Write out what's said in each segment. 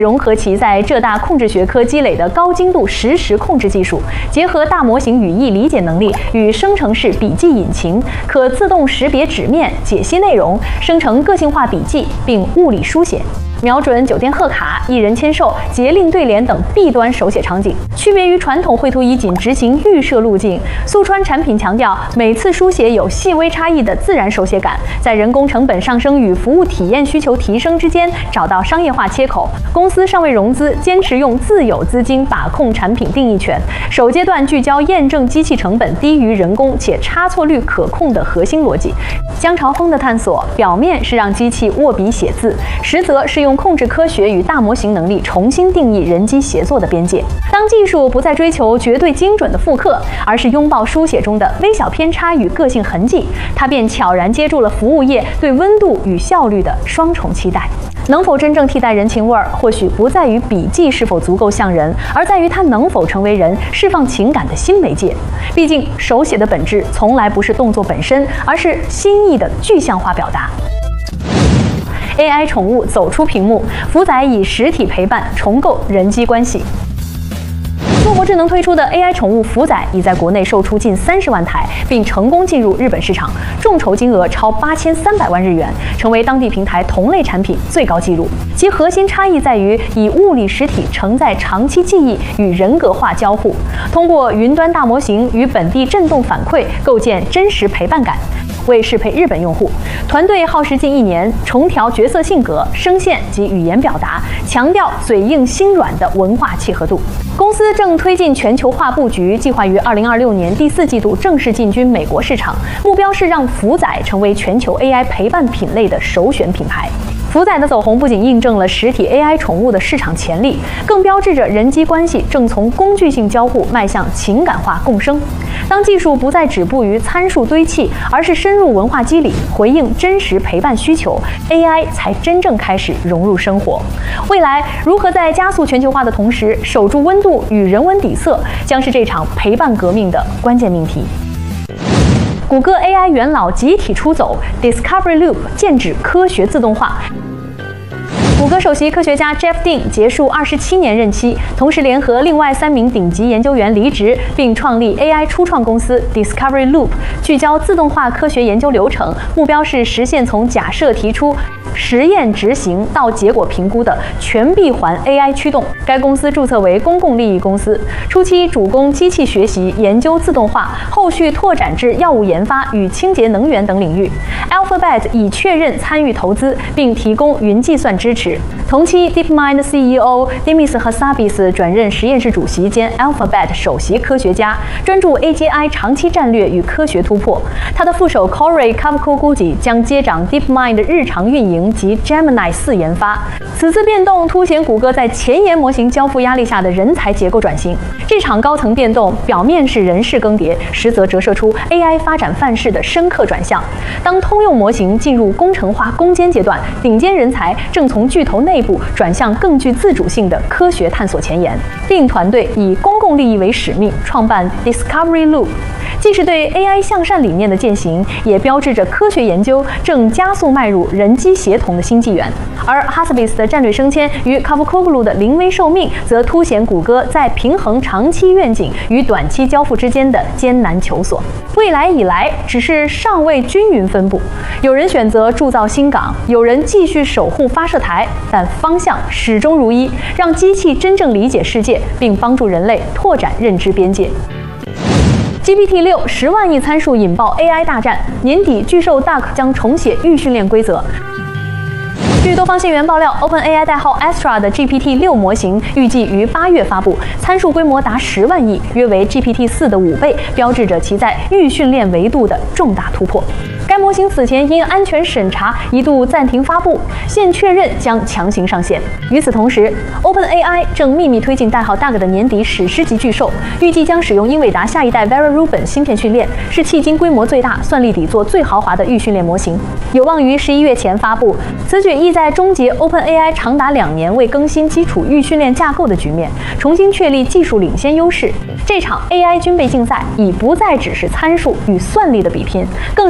融合其在浙大控制学科积累的高精度实时控制技术，结合大模型语义理解能力与生成式笔记引擎，可自动识别纸面、解析内容、生成个性化笔记，并物理书写。瞄准酒店贺卡、艺人签售、节令对联等弊端手写场景，区别于传统绘图仪仅执行预设路径。速川产品强调每次书写有细微差异的自然手写感，在人工成本上升与服务体验需求提升之间找到商业化切口。公司尚未融资，坚持用自有资金把控产品定义权。首阶段聚焦验证机器成本低于人工且差错率可控的核心逻辑。江朝峰的探索，表面是让机器握笔写字，实则是用控制科学与大模型能力重新定义人机协作的边界。当技术不再追求绝对精准的复刻，而是拥抱书写中的微小偏差与个性痕迹，它便悄然接住了服务业对温度与效率的双重期待。能否真正替代人情味儿，或许不在于笔记是否足够像人，而在于它能否成为人释放情感的新媒介。毕竟，手写的本质从来不是动作本身，而是心意的具象化表达。AI 宠物走出屏幕，福仔以实体陪伴重构人机关系。中国智能推出的 AI 宠物福仔已在国内售出近30万台，并成功进入日本市场，众筹金额超8300万日元，成为当地平台同类产品最高纪录。其核心差异在于以物理实体承载长期记忆与人格化交互，通过云端大模型与本地震动反馈，构建真实陪伴感。为适配日本用户，团队耗时近1年，重调角色性格、声线及语言表达，强调嘴硬心软的文化契合度。公司正推进全球化布局，计划于2026年第4季度正式进军美国市场，目标是让福仔成为全球 AI 陪伴品类的首选品牌。福仔的走红不仅印证了实体 AI 宠物的市场潜力，更标志着人机关系正从工具性交互迈向情感化共生。当技术不再止步于参数堆砌，而是深入文化机理，回应真实陪伴需求， AI 才真正开始融入生活。未来如何在加速全球化的同时，守住温度与人文底色，将是这场陪伴革命的关键命题。谷歌 AI 元老集体出走 ，Discovery Loop 剑指科学自动化。谷歌首席科学家 Jeff Dean 结束27年任期，同时联合另外3名顶级研究员离职，并创立 AI 初创公司 Discovery Loop， 聚焦自动化科学研究流程，目标是实现从假设提出、实验执行到结果评估的全闭环 AI 驱动。该公司注册为公共利益公司，初期主攻机器学习、研究自动化，后续拓展至药物研发与清洁能源等领域。Alphabet 已确认参与投资，并提供云计算支持。同期 ，DeepMind CEO Demis Hassabis 转任实验室主席兼 Alphabet 首席科学家，专注 AGI 长期战略与科学突破。他的副手 Corey Kavakoguchi 将接掌 DeepMind 的日常运营及 Gemini 4研发。此次变动凸显谷歌在前沿模型交付压力下的人才结构转型。这场高层变动表面是人事更迭，实则折射出 AI 发展范式的深刻转向。当通用模型进入工程化攻坚阶段，顶尖人才正从巨头内部转向更具自主性的科学探索前沿。定团队以公共利益为使命，创办 Discovery Loop， 既是对 AI 向善理念的践行，也标志着科学研究正加速迈入人机协同的新纪元。而 Hassabis 的战略升迁与 Kavakoglu 的临危受命，则凸显谷歌在平衡长期愿景与短期交付之间的艰难求索。未来以来，只是尚未均匀分布，有人选择铸造新港，有人继续守护发射台，但方向始终如一，让机器真正理解世界，并帮助人类拓展认知边界。GPT-6 10万亿参数引爆 AI 大战，年底巨兽 Duck 将重写预训练规则。据多方信源爆料 ，OpenAI 代号 Astra 的 GPT-6 模型预计于8月发布，参数规模达10万亿，约为 GPT-4 的5倍，标志着其在预训练维度的重大突破。该模型此前因安全审查一度暂停发布，现确认将强行上线。与此同时 ，OpenAI 正秘密推进代号 Doug 的年底史诗级巨兽，预计将使用英伟达下一代 Vera Rubin 芯片训练，是迄今规模最大、算力底座最豪华的预训练模型，有望于11月前发布。此举意在终结 OpenAI 长达2年未更新基础预训练架构的局面，重新确立技术领先优势。这场 AI 军备竞赛已不再只是参数与算力的比拼，更是一场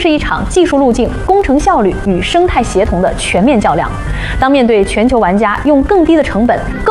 技术路径、工程效率与生态协同的全面较量。当面对全球玩家用更低的成本